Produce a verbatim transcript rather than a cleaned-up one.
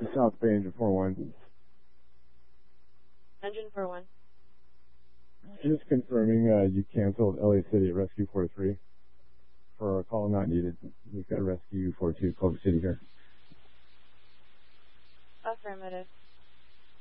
South Bay, engine four one. Engine four one. Just confirming uh, you canceled L A City at Rescue four three for a call not needed. We've got Rescue four two, Culver City here. Affirmative.